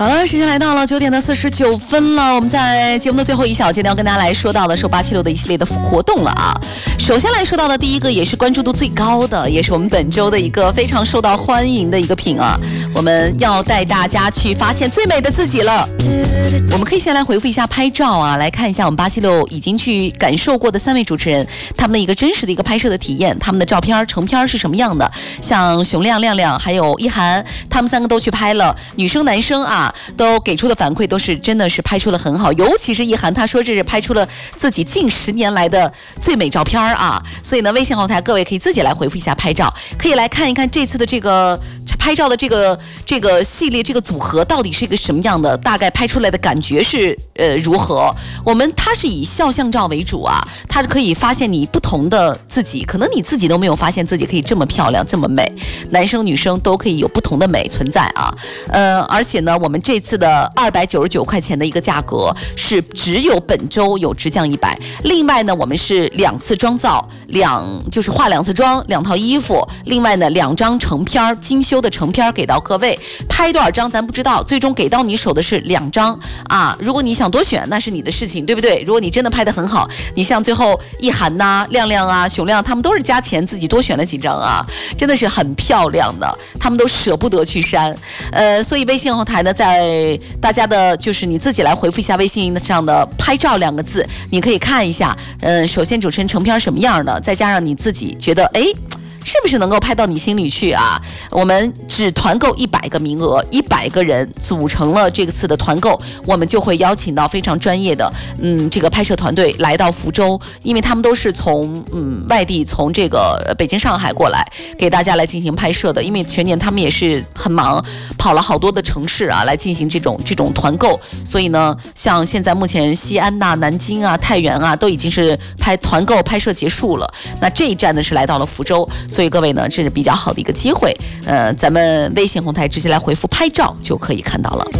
好了，时间来到了9点49分了。我们在节目的最后一小节呢，要跟大家来说到的是876的一系列的活动了啊。首先来说到的第一个，也是关注度最高的，也是我们本周的一个非常受到欢迎的一个品啊。我们要带大家去发现最美的自己了。我们可以先来回复一下拍照啊，来看一下我们876已经去感受过的3位主持人他们的一个真实的一个拍摄的体验，他们的照片成片是什么样的。像熊亮、亮亮还有一涵，他们3个都去拍了，女生男生啊都给出的反馈都是真的是拍出了很好，尤其是一涵，他说这是拍出了自己近10年来的最美照片啊。所以呢，微信后台各位可以自己来回复一下拍照，可以来看一看这次的这个拍照的这个系列这个组合到底是一个什么样的，大概拍出来的感觉是如何。它是以肖像照为主啊，它可以发现你不同的自己，可能你自己都没有发现自己可以这么漂亮这么美，男生女生都可以有不同的美存在啊。而且呢，我们这次的299块钱的一个价格是只有本周有直降100，另外呢我们是2次妆造，就是化2次妆，2套衣服，另外呢2张成片精修的成片给到各位，拍多少张咱不知道，最终给到你手的是2张啊。如果你想多选那是你的事情，对不对？如果你真的拍得很好，你像最后一涵呐、亮亮啊、熊亮他们都是加钱自己多选了几张啊，真的是很漂亮的，他们都舍不得去删。所以微信后台呢，在大家的就是你自己来回复一下微信上的拍照2个字，你可以看一下首先主持人成片什么样的，再加上你自己觉得是不是能够拍到你心里去啊？我们只团购100个名额，100个人组成了这次的团购，我们就会邀请到非常专业的这个拍摄团队来到福州，因为他们都是从外地从这个北京上海过来给大家来进行拍摄的，因为全年他们也是很忙，跑了好多的城市啊来进行这种团购，所以呢像现在目前西安呐、南京啊、太原啊都已经是团购拍摄结束了，那这一站呢是来到了福州，所以各位呢，这是比较好的一个机会，咱们微信红台直接来回复拍照就可以看到了。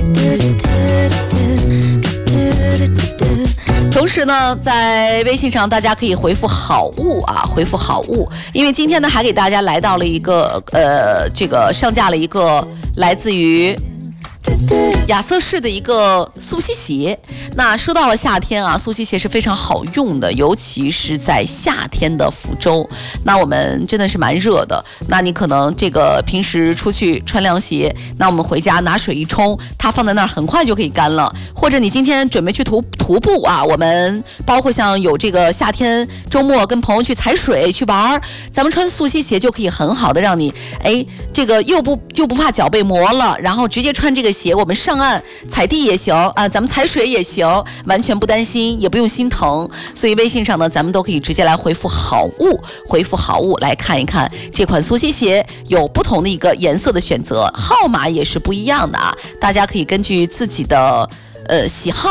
同时呢，在微信上大家可以回复好物啊，回复好物，因为今天呢还给大家来到了一个这个上架了一个来自于亚瑟士的一个速吸鞋。那说到了夏天啊，速吸鞋是非常好用的，尤其是在夏天的福州，那我们真的是蛮热的，那你可能这个平时出去穿凉鞋，那我们回家拿水一冲，它放在那儿很快就可以干了。或者你今天准备去徒步啊，我们包括像有这个夏天周末跟朋友去踩水去玩，咱们穿速吸鞋就可以很好的让你这个又不怕脚被磨了，然后直接穿这个鞋，我们上岸踩地也行啊，咱们踩水也行，完全不担心，也不用心疼。所以微信上呢，咱们都可以直接来回复好物，回复好物来看一看这款速吸鞋有不同的一个颜色的选择，号码也是不一样的啊，大家可以根据自己的喜好